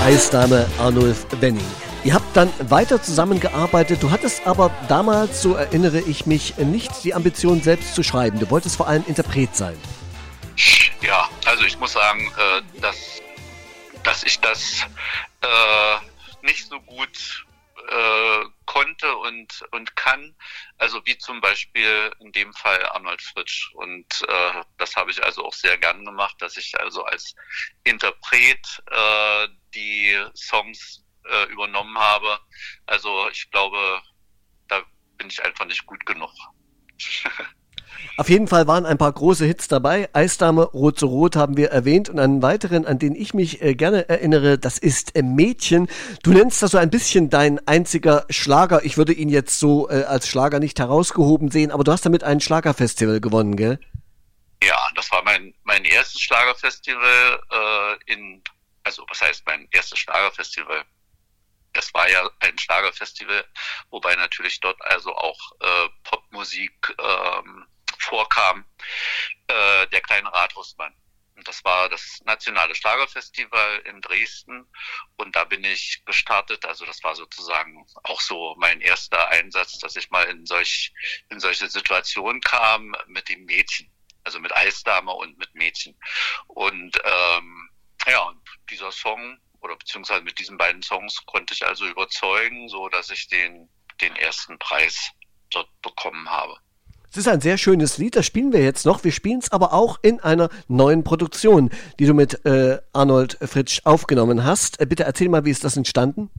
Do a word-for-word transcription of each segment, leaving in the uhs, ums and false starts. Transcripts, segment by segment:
Eisdame Arnulf Wenning. Ihr habt dann weiter zusammengearbeitet. Du hattest aber damals, so erinnere ich mich, nicht die Ambition, selbst zu schreiben. Du wolltest vor allem Interpret sein. Ja, also ich muss sagen, äh, dass, dass ich das äh, nicht so gut äh, konnte und, und kann. Also wie zum Beispiel in dem Fall Arnold Fritsch. Und äh, das habe ich also auch sehr gern gemacht, dass ich also als Interpret äh, die Songs äh, übernommen habe. Also ich glaube, da bin ich einfach nicht gut genug. Auf jeden Fall waren ein paar große Hits dabei. Eisdame, Rot so Rot haben wir erwähnt und einen weiteren, an den ich mich äh, gerne erinnere, das ist äh, Mädchen. Du nennst das so ein bisschen dein einziger Schlager. Ich würde ihn jetzt so äh, als Schlager nicht herausgehoben sehen, aber du hast damit ein Schlagerfestival gewonnen, gell? Ja, das war mein mein erstes Schlagerfestival äh, in, also was heißt mein erstes Schlagerfestival? Das war ja ein Schlagerfestival, wobei natürlich dort also auch äh, Popmusik ähm, vorkam, äh, der kleine Rathusmann. Und das war das nationale Schlagerfestival in Dresden und da bin ich gestartet. Also das war sozusagen auch so mein erster Einsatz, dass ich mal in solch in solche Situationen kam mit dem Mädchen, also mit Eisdame und mit Mädchen. Und ähm, ja, und dieser Song oder beziehungsweise mit diesen beiden Songs konnte ich also überzeugen, so dass ich den den ersten Preis dort bekommen habe. Es ist ein sehr schönes Lied, das spielen wir jetzt noch. Wir spielen es aber auch in einer neuen Produktion, die du mit äh, Arnold Fritsch aufgenommen hast. Äh, bitte erzähl mal, wie ist das entstanden?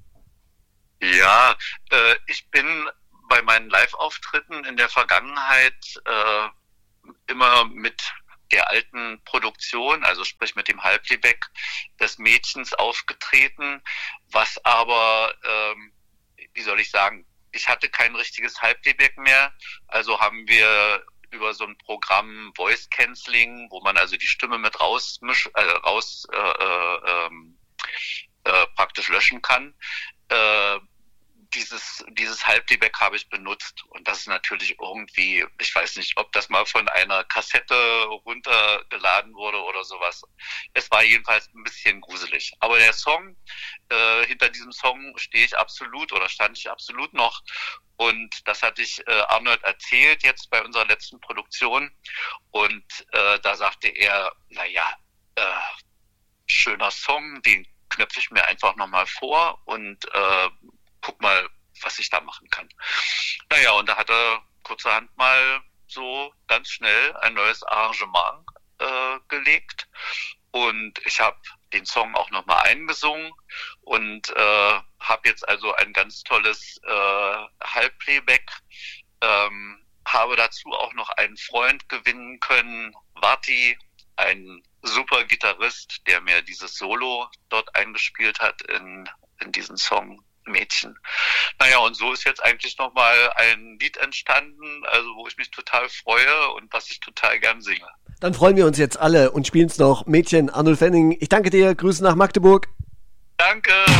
Ja, äh, ich bin bei meinen Live-Auftritten in der Vergangenheit äh, immer mit der alten Produktion, also sprich mit dem Halbplayback des Mädchens aufgetreten, was aber, ähm, wie soll ich sagen, ich hatte kein richtiges Halbplayback mehr, also haben wir über so ein Programm Voice Cancelling, wo man also die Stimme mit rausmisch, äh, raus äh, äh, äh, praktisch löschen kann, äh, dieses dieses Halbplayback habe ich benutzt und das ist natürlich irgendwie, ich weiß nicht, ob das mal von einer Kassette runtergeladen wurde oder sowas. Es war jedenfalls ein bisschen gruselig. Aber der Song, äh, hinter diesem Song stehe ich absolut oder stand ich absolut noch und das hatte ich äh, Arnold erzählt jetzt bei unserer letzten Produktion und äh, da sagte er, naja, äh, schöner Song, den knöpfe ich mir einfach nochmal vor und äh, guck mal, was ich da machen kann. Naja, und da hat er kurzerhand mal so ganz schnell ein neues Arrangement äh, gelegt und ich habe den Song auch nochmal eingesungen und äh, habe jetzt also ein ganz tolles äh, Halbplayback, ähm, habe dazu auch noch einen Freund gewinnen können, Vati, ein super Gitarrist, der mir dieses Solo dort eingespielt hat in, in diesen Song Mädchen. Naja, und so ist jetzt eigentlich nochmal ein Lied entstanden, also wo ich mich total freue und was ich total gern singe. Dann freuen wir uns jetzt alle und spielen es noch. Mädchen, Arnulf Wenning. Ich danke dir, Grüße nach Magdeburg. Danke.